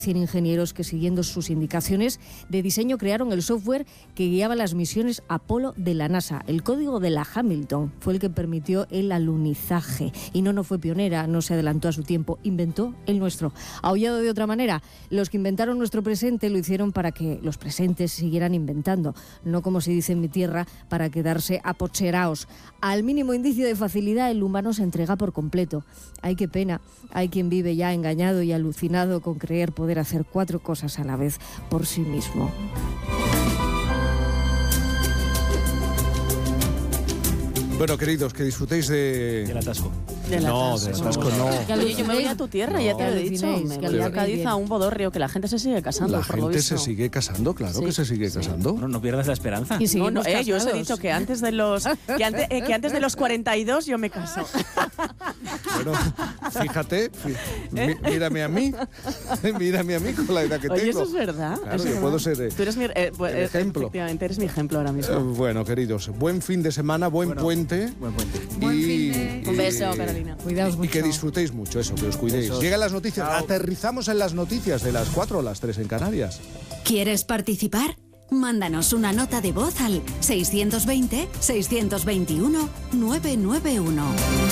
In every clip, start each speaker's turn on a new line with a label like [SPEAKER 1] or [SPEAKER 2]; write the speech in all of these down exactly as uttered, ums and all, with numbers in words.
[SPEAKER 1] cien ingenieros que, siguiendo sus indicaciones de diseño, crearon el software que guiaba las misiones Apolo de la NASA. El código de la Hamilton fue el que permitió el alunizaje. Y no, no fue pionera, no se adelantó a su tiempo, inventó el nuestro. Aullado de otra manera, los que inventaron nuestro presente lo hicieron para que los presentes siguieran inventando, no, como se dice en mi tierra, para quedarse apocheraos. Al mínimo indicio de facilidad, el humano se entrega por completo. Ay, qué pena, hay quien vive ya engañado y alucinado con creer poder hacer cuatro cosas a la vez por sí mismo.
[SPEAKER 2] Bueno, queridos, que disfrutéis de...
[SPEAKER 3] Del atasco.
[SPEAKER 4] Del
[SPEAKER 2] no,
[SPEAKER 4] atasco.
[SPEAKER 2] del atasco no.
[SPEAKER 4] Oye, yo me voy a tu tierra,
[SPEAKER 2] No.
[SPEAKER 4] ya te lo he dicho. Me
[SPEAKER 1] Que
[SPEAKER 4] voy a
[SPEAKER 1] alucinéis,
[SPEAKER 4] Cádiz a un bodorrio, que la gente se sigue casando,
[SPEAKER 2] La
[SPEAKER 4] por lo
[SPEAKER 2] gente
[SPEAKER 4] visto.
[SPEAKER 2] se sigue casando, claro
[SPEAKER 4] Sí,
[SPEAKER 2] que se sigue
[SPEAKER 4] sí.
[SPEAKER 2] casando.
[SPEAKER 3] No, no pierdas la esperanza.
[SPEAKER 1] Y
[SPEAKER 4] No,
[SPEAKER 1] seguimos
[SPEAKER 4] no, eh, yo os he
[SPEAKER 1] casados.
[SPEAKER 4] dicho que antes de los que antes, eh, que antes de los cuarenta y dos yo me caso.
[SPEAKER 2] Bueno, fíjate, fí- mi- mírame a mí, mírame a mí con la edad que
[SPEAKER 4] Oye,
[SPEAKER 2] tengo.
[SPEAKER 4] eso es verdad.
[SPEAKER 2] Claro,
[SPEAKER 4] eso
[SPEAKER 2] yo
[SPEAKER 4] es
[SPEAKER 2] puedo
[SPEAKER 4] verdad.
[SPEAKER 2] ser, eh,
[SPEAKER 4] Tú eres mi eh, pues,
[SPEAKER 2] el
[SPEAKER 4] eh,
[SPEAKER 2] ejemplo.
[SPEAKER 4] Efectivamente, eres mi ejemplo ahora mismo.
[SPEAKER 2] Eh, Bueno, queridos, buen fin de semana, buen
[SPEAKER 3] Bueno,
[SPEAKER 2] puente.
[SPEAKER 3] Buen puente.
[SPEAKER 2] Y,
[SPEAKER 4] Un beso,
[SPEAKER 2] y-
[SPEAKER 4] Carolina.
[SPEAKER 1] Cuidaos
[SPEAKER 2] Y
[SPEAKER 1] mucho.
[SPEAKER 2] que disfrutéis mucho, eso, que os cuidéis.
[SPEAKER 3] Besos.
[SPEAKER 2] Llegan las noticias,
[SPEAKER 3] Chao.
[SPEAKER 2] aterrizamos en las noticias de las cuatro o las tres en Canarias.
[SPEAKER 5] ¿Quieres participar? Mándanos una nota de voz al seiscientos veinte, seiscientos veintiuno, novecientos noventa y uno.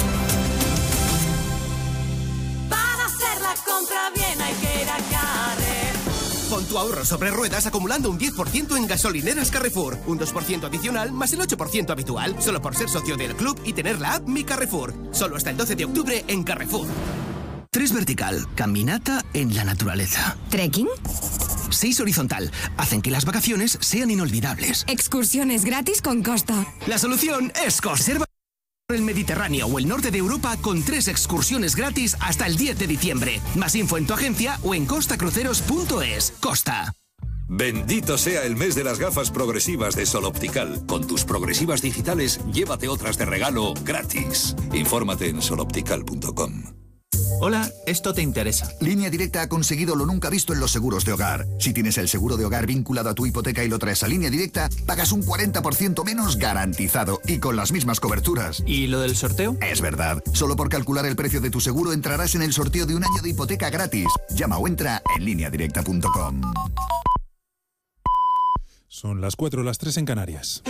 [SPEAKER 6] Para hacer la compra bien hay que ir a Carrefour.
[SPEAKER 7] Pon tu ahorro sobre ruedas acumulando un diez por ciento en gasolineras Carrefour. Un dos por ciento adicional más el ocho por ciento habitual. Solo por ser socio del club y tener la app Mi Carrefour. Solo hasta el doce de octubre en Carrefour. tres vertical. Caminata en la naturaleza.
[SPEAKER 5] ¿Trekking?
[SPEAKER 7] seis horizontal. Hacen que las vacaciones sean inolvidables.
[SPEAKER 5] Excursiones gratis con Costa.
[SPEAKER 7] La solución es Conserva el Mediterráneo o el norte de Europa con tres excursiones gratis hasta el diez de diciembre. Más info en tu agencia o en costa cruceros punto es. Costa.
[SPEAKER 8] Bendito sea el mes de las gafas progresivas de Sol Optical. Con tus progresivas digitales, llévate otras de regalo gratis. Infórmate en sol optical punto com.
[SPEAKER 9] Hola, esto te interesa.
[SPEAKER 10] Línea Directa ha conseguido lo nunca visto en los seguros de hogar. Si tienes el seguro de hogar vinculado a tu hipoteca y lo traes a Línea Directa, pagas un cuarenta por ciento menos garantizado y con las mismas coberturas.
[SPEAKER 9] ¿Y lo del sorteo?
[SPEAKER 10] Es verdad. Solo por calcular el precio de tu seguro entrarás en el sorteo de un año de hipoteca gratis. Llama o entra en línea directa punto com.
[SPEAKER 11] Son las cuatro, las tres en Canarias.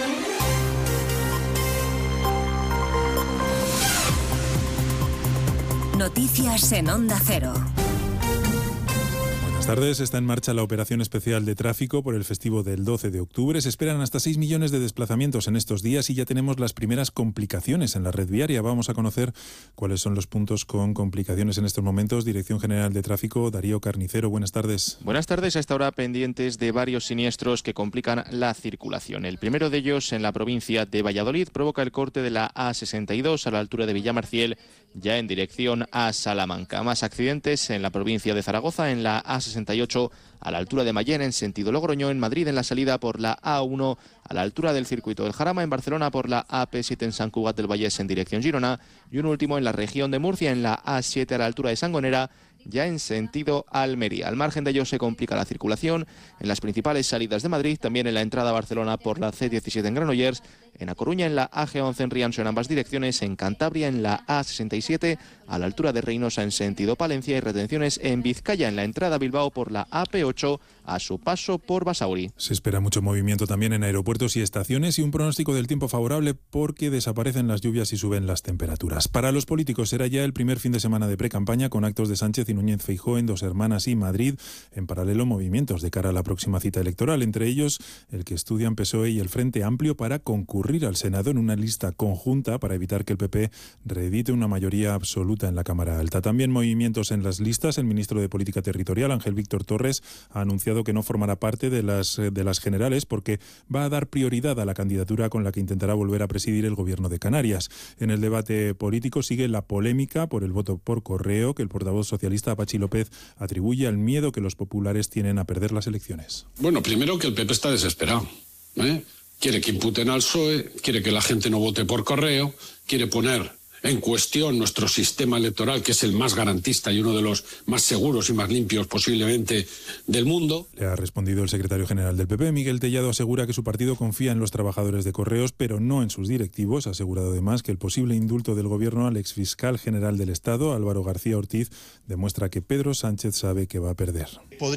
[SPEAKER 5] Noticias en Onda Cero.
[SPEAKER 11] Buenas tardes. Está en marcha la operación especial de tráfico por el festivo del doce de octubre. Se esperan hasta seis millones de desplazamientos en estos días y ya tenemos las primeras complicaciones en la red viaria. Vamos a conocer cuáles son los puntos con complicaciones en estos momentos. Dirección General de Tráfico, Darío Carnicero, buenas tardes.
[SPEAKER 12] Buenas tardes. A esta hora pendientes de varios siniestros que complican la circulación. El primero de ellos en la provincia de Valladolid provoca el corte de la A sesenta y dos a la altura de Villamarciel, ya en dirección a Salamanca. Más accidentes en la provincia de Zaragoza, en la A sesenta y ocho a la altura de Mayén en sentido Logroño, en Madrid en la salida por la A uno a la altura del circuito del Jarama, en Barcelona por la A P siete en Sant Cugat del Vallès en dirección Girona y un último en la región de Murcia en la A siete a la altura de Sangonera, ya en sentido Almería. Al margen de ello se complica la circulación en las principales salidas de Madrid, también en la entrada a Barcelona por la C diecisiete en Granollers, en A Coruña en la A G once en Rianxo en ambas direcciones, en Cantabria en la A sesenta y siete a la altura de Reynosa en sentido Palencia y retenciones en Vizcaya en la entrada a Bilbao por la A P ocho a su paso por Basauri.
[SPEAKER 11] Se espera mucho movimiento también en aeropuertos y estaciones y un pronóstico del tiempo favorable porque desaparecen las lluvias y suben las temperaturas. Para los políticos será ya el primer fin de semana de precampaña con actos de Sánchez y Núñez Feijóo en Dos Hermanas y Madrid. En paralelo, movimientos de cara a la próxima cita electoral, entre ellos el que estudian P S O E y el Frente Amplio para concurrir al Senado en una lista conjunta para evitar que el P P reedite una mayoría absoluta en la Cámara Alta. También movimientos en las listas. El ministro de Política Territorial, Ángel Víctor Torres, ha anunciado que no formará parte de las, de las generales porque va a dar prioridad a la candidatura con la que intentará volver a presidir el gobierno de Canarias. En el debate político sigue la polémica por el voto por correo que el portavoz socialista Pachi López atribuye al miedo que los populares tienen a perder las elecciones.
[SPEAKER 13] Bueno, primero que el P P está desesperado, ¿eh? Quiere que imputen al P S O E, quiere que la gente no vote por correo, quiere poner en cuestión nuestro sistema electoral, que es el más garantista y uno de los más seguros y más limpios posiblemente del mundo.
[SPEAKER 11] Le ha respondido el secretario general del P P. Miguel Tellado asegura que su partido confía en los trabajadores de Correos, pero no en sus directivos. Ha asegurado además que el posible indulto del gobierno al exfiscal general del Estado, Álvaro García Ortiz, demuestra que Pedro Sánchez sabe que va a perder.